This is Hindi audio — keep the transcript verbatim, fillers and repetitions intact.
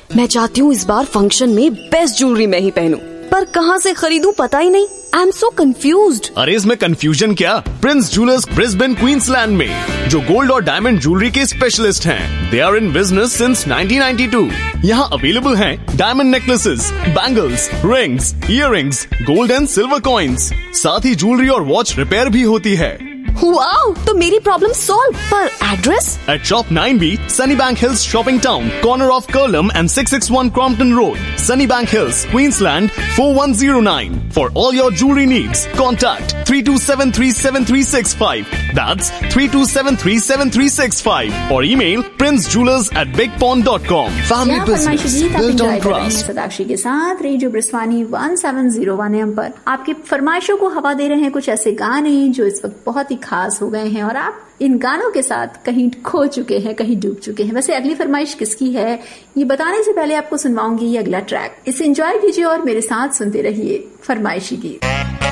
मैं चाहती हूँ इस बार फंक्शन में बेस्ट ज्वेलरी मैं ही पहनूं, पर कहाँ से खरीदूं पता ही नहीं। I am so confused. अरे इसमें कंफ्यूजन क्या, प्रिंस ज्वेलर्स ब्रिस्बेन क्वींसलैंड में, जो गोल्ड और डायमंड ज्वेलरी के स्पेशलिस्ट हैं। They are in business since nineteen ninety two. यहाँ अवेलेबल हैं diamond necklaces, bangles, rings, earrings, gold and silver coins. साथ ही ज्वेलरी और वॉच रिपेयर भी होती है। वाओ, तो मेरी प्रॉब्लम सॉल्व। पर address? At Shop nine B, Sunnybank Hills Shopping Town, corner of Curlum and six six one Crompton Road, Sunnybank Hills, Queensland four one zero nine. For all your jewelry needs, contact three to seven three seven three six five. That's three to seven three seven three six five. Or email princejewelers at bigpond dot com. Family business built on trust. सदाक्षी के साथ radio ब्रिस्वानी one seven zero one M पर आपकी फरमाइशों को हवा दे रहे हैं कुछ ऐसे गाने जो इस वक्त बहुत ही खास हो गए हैं और आप इन गानों के साथ कहीं खो चुके हैं, कहीं डूब चुके हैं। वैसे अगली फरमाइश किसकी है ये बताने से पहले आपको सुनवाऊंगी ये अगला ट्रैक। इसे एंजॉय कीजिए और मेरे साथ सुनते रहिए फरमाइशी गीत।